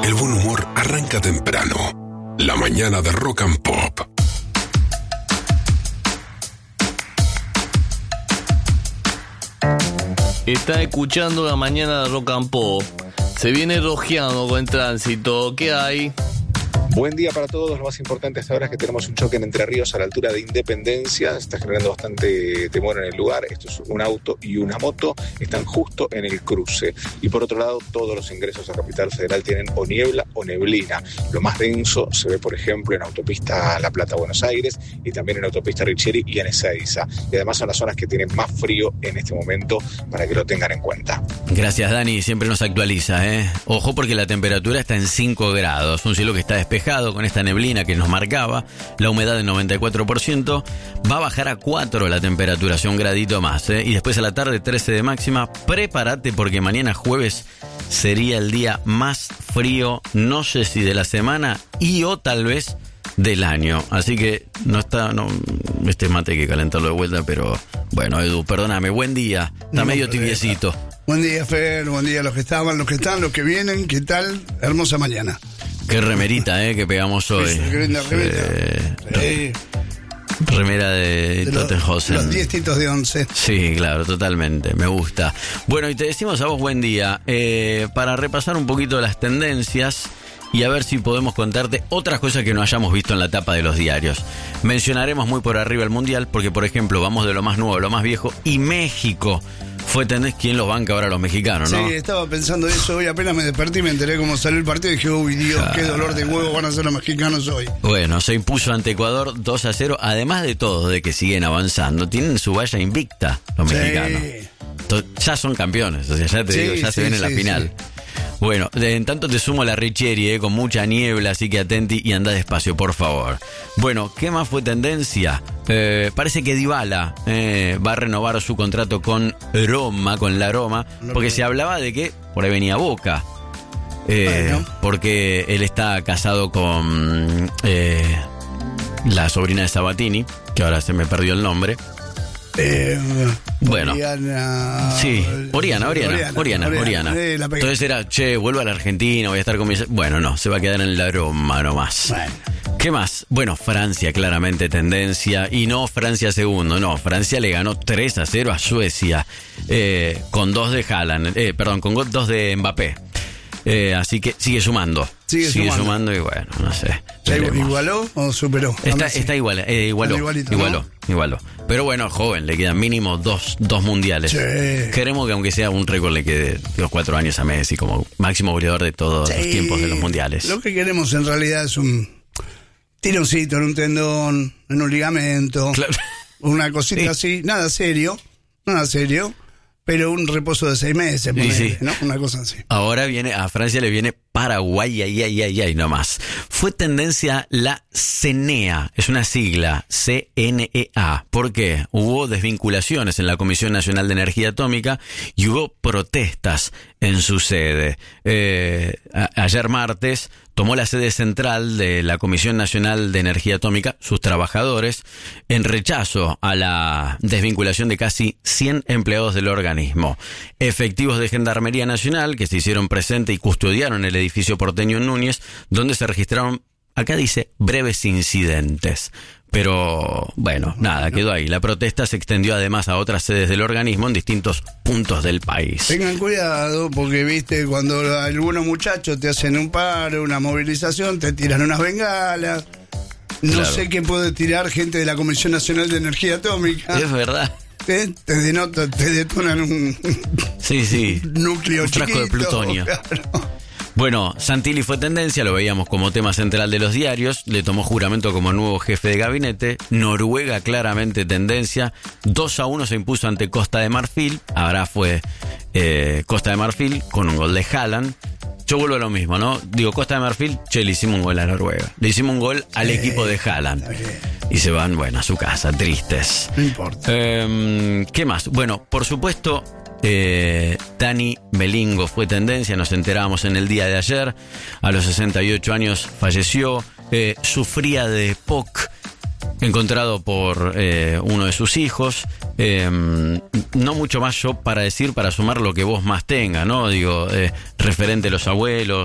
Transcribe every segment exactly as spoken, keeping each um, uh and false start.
El buen humor arranca temprano. La mañana de Rock and Pop. Está escuchando La mañana de Rock and Pop. Se viene rojeando con tránsito. ¿Qué hay? Buen día para todos. Lo más importante hasta ahora es que tenemos un choque en Entre Ríos a la altura de Independencia. Está generando bastante temor en el lugar. Esto es un auto y una moto. Están justo en el cruce. Y por otro lado, todos los ingresos a Capital Federal tienen o niebla o neblina. Lo más denso se ve, por ejemplo, en autopista La Plata-Buenos Aires y también en autopista Richeri y en Ezeiza. Y además son las zonas que tienen más frío en este momento, para que lo tengan en cuenta. Gracias, Dani. Siempre nos actualiza, ¿eh? Ojo, porque la temperatura está en cinco grados. Un cielo que está despejado con esta neblina que nos marcaba, la humedad del noventa y cuatro por ciento, va a bajar a cuatro la temperatura, hacia un gradito más, ¿eh? Y después a la tarde trece de máxima. Prepárate porque mañana jueves sería el día más frío, no sé si de la semana y o tal vez del año, así que no está, no, este mate hay que calentarlo de vuelta, pero bueno, Edu, perdóname, buen día, está no, medio tibiecito. Buen día, Fer, buen día a los que estaban, los que están, los que vienen, ¿qué tal? Hermosa mañana. Qué remerita, eh, que pegamos hoy. Sí, qué linda remera. Eh, sí. Remera de, de Tottenhausen. Los diez titos de once. Sí, claro, totalmente, me gusta. Bueno, y te decimos a vos buen día, eh, para repasar un poquito las tendencias y a ver si podemos contarte otras cosas que no hayamos visto en la tapa de los diarios. Mencionaremos muy por arriba el Mundial, porque por ejemplo vamos de lo más nuevo a lo más viejo, y México fue tenés quién los banca ahora los mexicanos, ¿no? Sí, estaba pensando eso hoy, apenas me desperté y me enteré cómo salió el partido y dije, uy Dios, ah, qué dolor de huevo van a ser los mexicanos hoy. Bueno, se impuso ante Ecuador dos a cero, además de todo, de que siguen avanzando, tienen su valla invicta los sí. mexicanos. Ya son campeones, o sea, ya te sí, digo, ya sí, se ven sí, en la sí, final. Sí. Bueno, de, en tanto te sumo la Richeri, eh, con mucha niebla, así que atenti y anda despacio, por favor. Bueno, ¿qué más fue tendencia? Eh, parece que Dybala eh, va a renovar su contrato con Roma, con la Roma, porque se hablaba de que por ahí venía Boca. Eh, bueno. Porque él está casado con eh, la sobrina de Sabatini, que ahora se me perdió el nombre. Eh, bueno, Oriana, sí, Oriana, Oriana, Oriana, Oriana, Oriana. Oriana. Eh, Entonces era, che, vuelvo a la Argentina, voy a estar con mi... Bueno, no, se va a quedar en la Roma nomás. Bueno. ¿Qué más? Bueno, Francia, claramente tendencia, y no Francia segundo, no, Francia le ganó tres a cero a Suecia, eh, con dos de Haaland, eh, perdón, con dos de Mbappé. Eh, así que sigue sumando. Sigue, sigue sumando. sumando y bueno, no sé. ¿Igualó o superó? Está, está igual, eh, igualó, igualito, igualó, ¿no? igualó. Pero bueno, joven, le quedan mínimo dos, dos mundiales. Sí. Queremos que aunque sea un récord le quede los cuatro años a Messi como máximo goleador de todos sí. los tiempos de los mundiales. Lo que queremos en realidad es un tironcito en un tendón, en un ligamento, claro. Una cosita sí. así, nada serio, nada serio. Pero un reposo de seis meses, ponele, sí, sí. ¿no? Una cosa así. Ahora viene, a Francia le viene Paraguay, ay, ay, ay, ay, nomás. Fue tendencia la C N E A, es una sigla, C N E A. ¿Por qué? Hubo desvinculaciones en la Comisión Nacional de Energía Atómica y hubo protestas en su sede. Eh, a, ayer martes tomó la sede central de la Comisión Nacional de Energía Atómica, sus trabajadores, en rechazo a la desvinculación de casi cien empleados del organismo. Efectivos de Gendarmería Nacional que se hicieron presentes y custodiaron el edificio porteño en Núñez, donde se registraron, acá dice, breves incidentes. Pero, bueno, nada, quedó ahí. La protesta se extendió además a otras sedes del organismo en distintos puntos del país. Tengan cuidado, porque, viste, cuando algunos muchachos te hacen un paro, una movilización, te tiran unas bengalas. No claro. sé qué puede tirar gente de la Comisión Nacional de Energía Atómica. Es verdad. Te, te denotan, te detonan un... Sí, sí. núcleo un frasco chiquito, de plutonio. Claro. Bueno, Santilli fue tendencia, lo veíamos como tema central de los diarios, le tomó juramento como nuevo jefe de gabinete. Noruega claramente tendencia, dos a uno se impuso ante Costa de Marfil, ahora fue eh, Costa de Marfil con un gol de Haaland. Yo vuelvo a lo mismo, ¿no? Digo, Costa de Marfil, che, le hicimos un gol a Noruega, le hicimos un gol al eh, equipo de Haaland y se van, bueno, a su casa, tristes. No importa. Eh, ¿Qué más? Bueno, por supuesto... Eh, Dani Melingo fue tendencia, nos enteramos en el día de ayer, a los sesenta y ocho años falleció, eh, sufría de P O C, encontrado por eh, uno de sus hijos. Eh, no mucho más yo para decir, para sumar lo que vos más tenga, ¿no? Digo, eh, referente a los abuelos,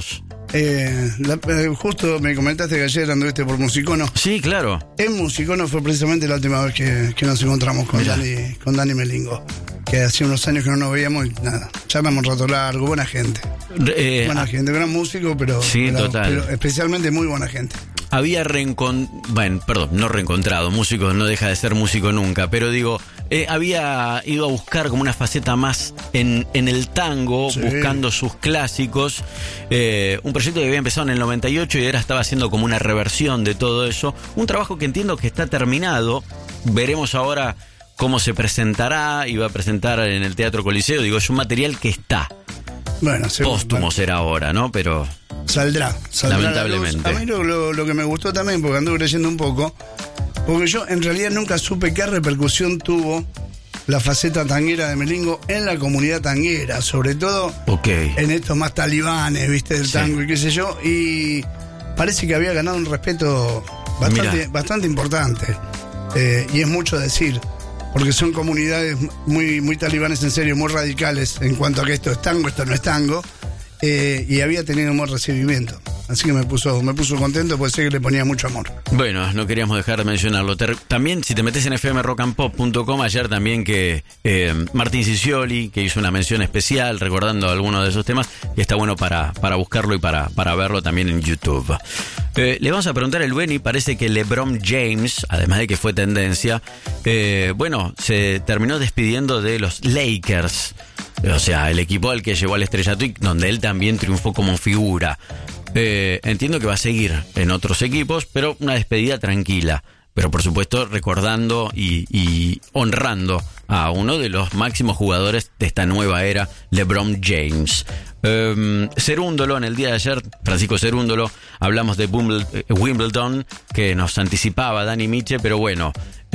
Eh, la, eh, justo me comentaste que ayer anduviste por Musicono. Sí, claro. En Musicono fue precisamente la última vez que, que nos encontramos con Dani, con Dani Melingo. Que hacía unos años que no nos veíamos y nada. Charlamos un rato largo, buena gente. Eh, buena ah, gente, gran músico, pero, sí, pero, total. pero especialmente muy buena gente. Había reencontrado, bueno, perdón, no reencontrado, músico no deja de ser músico nunca, pero digo, eh, había ido a buscar como una faceta más en, en el tango, sí. buscando sus clásicos, eh, un proyecto que había empezado en el noventa y ocho y ahora estaba haciendo como una reversión de todo eso, un trabajo que entiendo que está terminado, veremos ahora cómo se presentará, iba a presentar en el Teatro Coliseo, digo, es un material que está, bueno, póstumo bueno. será ahora, ¿no? Pero... Saldrá, saldrá. Lamentablemente. A mí lo, lo, lo que me gustó también, porque anduve leyendo un poco, porque yo en realidad nunca supe qué repercusión tuvo la faceta tanguera de Melingo en la comunidad tanguera, sobre todo okay. en estos más talibanes, viste, del sí. tango y qué sé yo, y parece que había ganado un respeto bastante, bastante importante, eh, y es mucho decir, porque son comunidades muy, muy talibanes en serio, muy radicales en cuanto a que esto es tango, esto no es tango. Eh, y había tenido un buen recibimiento. Así que me puso me puso contento porque sé que le ponía mucho amor. Bueno, no queríamos dejar de mencionarlo. Te, también, si te metes en f m rock and pop punto com, ayer también que eh, Martín Cicioli, que hizo una mención especial recordando algunos de esos temas, y está bueno para, para buscarlo y para, para verlo también en YouTube. Eh, le vamos a preguntar al Benny, parece que LeBron James, además de que fue tendencia, eh, bueno, se terminó despidiendo de los Lakers. O sea, el equipo al que llevó al estrellato y donde él también triunfó como figura. Eh, entiendo que va a seguir en otros equipos, pero una despedida tranquila. Pero por supuesto recordando y, y honrando a uno de los máximos jugadores de esta nueva era, LeBron James. Eh, Cerúndolo, en el día de ayer, Francisco Cerúndolo, hablamos de Wimbledon, que nos anticipaba Dani Miche, pero bueno,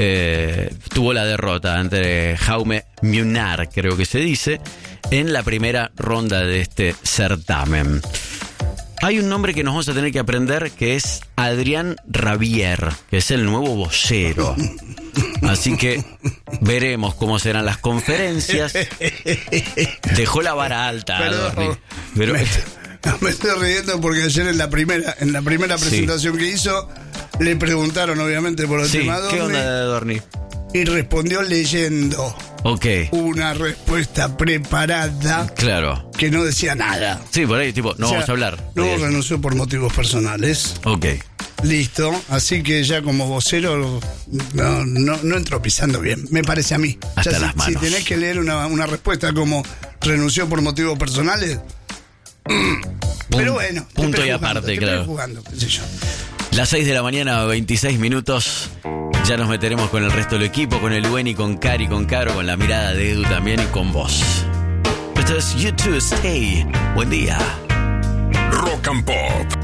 eh, tuvo la derrota ante Jaume Munar, creo que se dice, en la primera ronda de este certamen. Hay un nombre que nos vamos a tener que aprender, que es Adrián Rabier, que es el nuevo vocero. Así que veremos cómo serán las conferencias. Dejó la vara alta, Adorni. Pero... Me, me estoy riendo porque ayer en la primera, en la primera presentación sí. que hizo, le preguntaron obviamente por el sí, tema de Adorni. ¿Qué onda de Adorni? Y respondió leyendo. Ok. Una respuesta preparada. Claro. Que no decía nada. Sí, por ahí, tipo, no o sea, vamos a hablar. No renunció por motivos personales. Ok. Listo. Así que ya como vocero no, no, no entró pisando bien, me parece a mí. Hasta ya las si, manos. Si tenés que leer una, una respuesta como renunció por motivos personales. Pero bueno. Punto y aparte, claro. Jugando, qué sé yo. Las seis de la mañana, veintiséis minutos. Ya nos meteremos con el resto del equipo, con el Buen y con Cari, con Caro, con la mirada de Edu también y con vos. Esto es You Too Stay. Buen día. Rock and Pop.